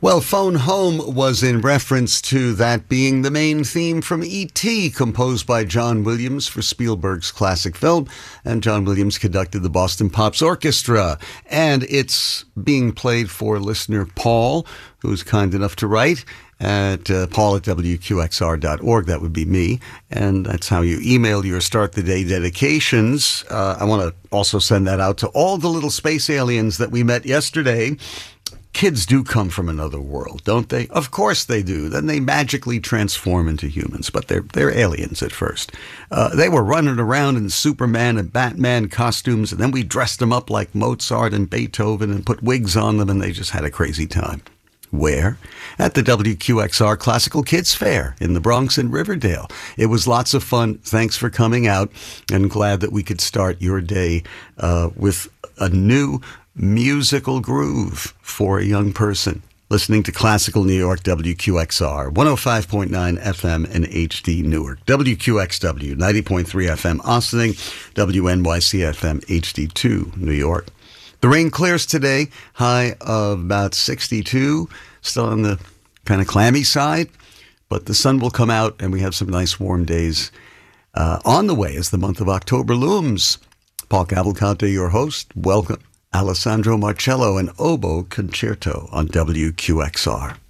Well, Phone Home was in reference to that being the main theme from E.T., composed by John Williams for Spielberg's classic film, and John Williams conducted the Boston Pops Orchestra. And it's being played for listener Paul, who's kind enough to write at paul at wqxr.org. That would be me. And that's how you email your Start the Day dedications. I want to also send that out to all the little space aliens that we met yesterday. Kids do come from another world, don't they? Of course they do. Then they magically transform into humans, but they're aliens at first. They were running around in Superman and Batman costumes, and then we dressed them up like Mozart and Beethoven and put wigs on them, and they just had a crazy time. Where? At the WQXR Classical Kids Fair in the Bronx and Riverdale. It was lots of fun. Thanks for coming out, and glad that we could start your day with a new musical groove for a young person. Listening to Classical New York, WQXR, 105.9 FM in HD Newark, WQXW, 90.3 FM Ossining, WNYC FM HD2 New York. The rain clears today, high of about 62, still on the kind of clammy side, but the sun will come out and we have some nice warm days on the way as the month of October looms. Paul Cavalcante, your host. Welcome. Alessandro Marcello and Oboe Concerto on WQXR.